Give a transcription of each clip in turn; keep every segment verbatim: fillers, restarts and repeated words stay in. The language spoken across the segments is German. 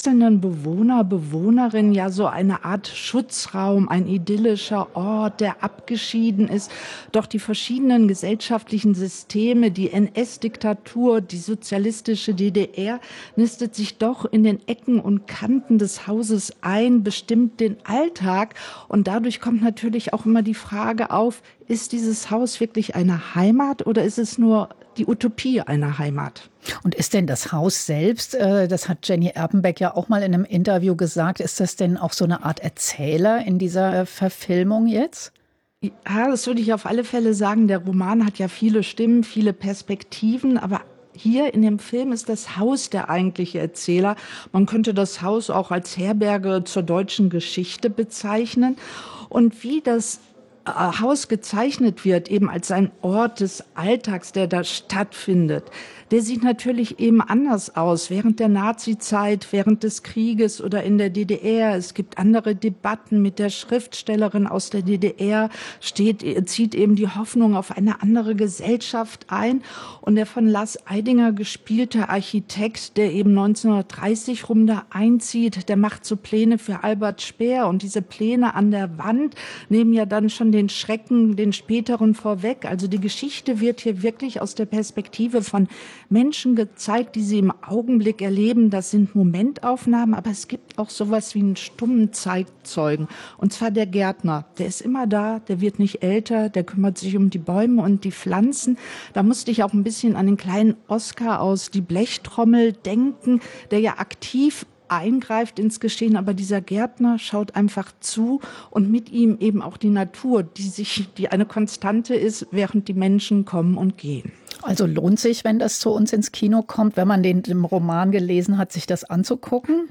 einzelnen Bewohner, Bewohnerinnen ja so eine Art Schutzraum, ein idyllischer Ort, der abgeschieden ist. Doch die verschiedenen gesellschaftlichen Systeme, die N S-Diktatur, die sozialistische D D R, nistet sich doch in den Ecken und Kanten des Hauses ein, bestimmt den Alltag. Und dadurch kommt natürlich auch immer die Frage auf, ist dieses Haus wirklich eine Heimat oder ist es nur die Utopie einer Heimat? Und ist denn das Haus selbst, äh, das hat Jenny Erpenbeck ja auch mal in einem Interview gesagt, ist das denn auch so eine Art Erzähler in dieser Verfilmung jetzt? Ja, das würde ich auf alle Fälle sagen. Der Roman hat ja viele Stimmen, viele Perspektiven, aber hier in dem Film ist das Haus der eigentliche Erzähler. Man könnte das Haus auch als Herberge zur deutschen Geschichte bezeichnen. Und wie das Haus gezeichnet wird, eben als ein Ort des Alltags, der da stattfindet, der sieht natürlich eben anders aus. Während der Nazizeit, während des Krieges oder in der D D R. Es gibt andere Debatten mit der Schriftstellerin aus der D D R, steht, zieht eben die Hoffnung auf eine andere Gesellschaft ein. Und der von Lars Eidinger gespielte Architekt, der eben neunzehnhundertdreißig rum da einzieht, der macht so Pläne für Albert Speer. Und diese Pläne an der Wand nehmen ja dann schon den Schrecken, den späteren vorweg. Also die Geschichte wird hier wirklich aus der Perspektive von Menschen gezeigt, die sie im Augenblick erleben. Das sind Momentaufnahmen, aber es gibt auch sowas wie einen stummen Zeitzeugen. Und zwar der Gärtner. Der ist immer da, der wird nicht älter, der kümmert sich um die Bäume und die Pflanzen. Da musste ich auch ein bisschen an den kleinen Oscar aus Die Blechtrommel denken, der ja aktiv eingreift ins Geschehen, aber dieser Gärtner schaut einfach zu und mit ihm eben auch die Natur, die sich, die eine Konstante ist, während die Menschen kommen und gehen. Also lohnt sich, wenn das zu uns ins Kino kommt, wenn man den, den Roman gelesen hat, sich das anzugucken?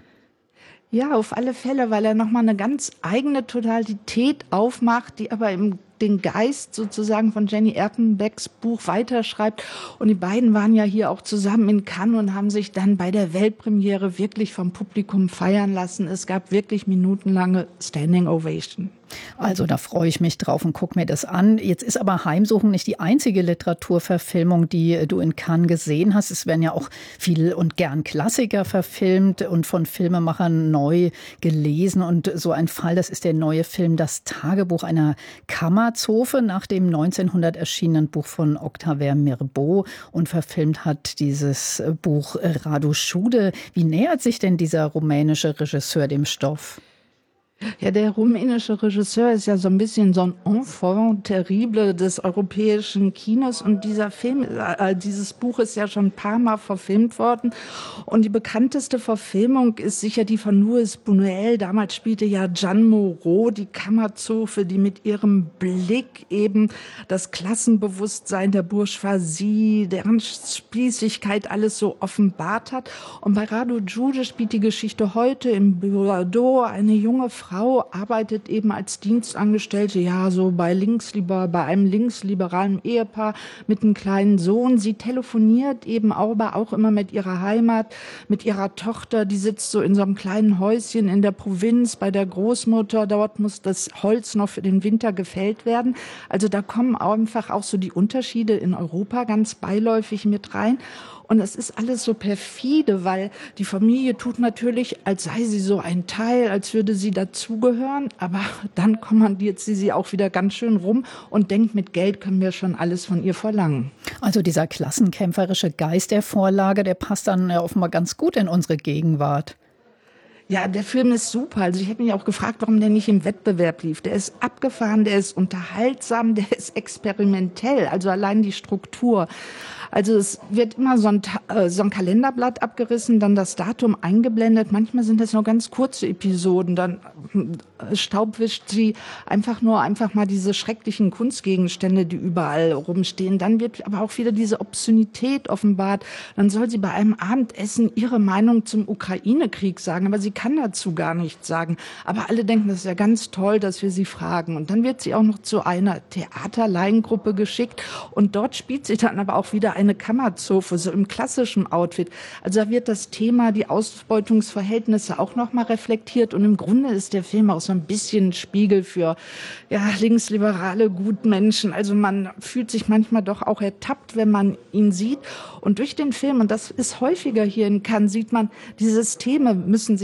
Ja, auf alle Fälle, weil er nochmal eine ganz eigene Totalität aufmacht, die aber im den Geist sozusagen von Jenny Erpenbecks Buch weiterschreibt. Und die beiden waren ja hier auch zusammen in Cannes und haben sich dann bei der Weltpremiere wirklich vom Publikum feiern lassen. Es gab wirklich minutenlange Standing Ovation. Also da freue ich mich drauf und gucke mir das an. Jetzt ist aber Heimsuchen nicht die einzige Literaturverfilmung, die du in Cannes gesehen hast. Es werden ja auch viel und gern Klassiker verfilmt und von Filmemachern neu gelesen. Und so ein Fall, das ist der neue Film Das Tagebuch einer Kammerzofe nach dem neunzehnhundert erschienenen Buch von Octavien Mirbeau. Und verfilmt hat dieses Buch Radu Schude. Wie nähert sich denn dieser rumänische Regisseur dem Stoff? Ja, der rumänische Regisseur ist ja so ein bisschen so ein Enfant terrible des europäischen Kinos und dieser Film, äh, dieses Buch ist ja schon ein paar Mal verfilmt worden und die bekannteste Verfilmung ist sicher die von Luis Buñuel. Damals spielte ja Jeanne Moreau, die Kammerzofe, die mit ihrem Blick eben das Klassenbewusstsein der Bourgeoisie, deren Spießigkeit alles so offenbart hat. Und bei Radu Schude spielt die Geschichte heute in Bordeaux. Eine junge Frau arbeitet eben als Dienstangestellte, ja, so bei linksliber, bei einem linksliberalen Ehepaar mit einem kleinen Sohn. Sie telefoniert eben aber auch immer mit ihrer Heimat, mit ihrer Tochter. Die sitzt so in so einem kleinen Häuschen in der Provinz bei der Großmutter. Dort muss das Holz noch für den Winter gefällt werden. Also da kommen einfach auch so die Unterschiede in Europa ganz beiläufig mit rein. Und es ist alles so perfide, weil die Familie tut natürlich, als sei sie so ein Teil, als würde sie dazugehören. Aber dann kommandiert sie sie auch wieder ganz schön rum und denkt, mit Geld können wir schon alles von ihr verlangen. Also dieser klassenkämpferische Geist der Vorlage, der passt dann ja offenbar ganz gut in unsere Gegenwart. Ja, der Film ist super. Also ich habe mich auch gefragt, warum der nicht im Wettbewerb lief. Der ist abgefahren, der ist unterhaltsam, der ist experimentell. Also allein die Struktur. Also es wird immer so ein, äh, so ein Kalenderblatt abgerissen, dann das Datum eingeblendet. Manchmal sind das nur ganz kurze Episoden. Dann äh, staubwischt sie einfach nur einfach mal diese schrecklichen Kunstgegenstände, die überall rumstehen. Dann wird aber auch wieder diese Obszönität offenbart. Dann soll sie bei einem Abendessen ihre Meinung zum Ukraine-Krieg sagen, aber sie kann dazu gar nichts sagen. Aber alle denken, das ist ja ganz toll, dass wir sie fragen. Und dann wird sie auch noch zu einer Theaterlaiengruppe geschickt und dort spielt sie dann aber auch wieder eine Kammerzofe, so im klassischen Outfit. Also da wird das Thema, die Ausbeutungsverhältnisse auch nochmal reflektiert und im Grunde ist der Film auch so ein bisschen ein Spiegel für ja, linksliberale Gutmenschen. Also man fühlt sich manchmal doch auch ertappt, wenn man ihn sieht. Und durch den Film, und das ist häufiger hier in Cannes, sieht man, die Systeme müssen sich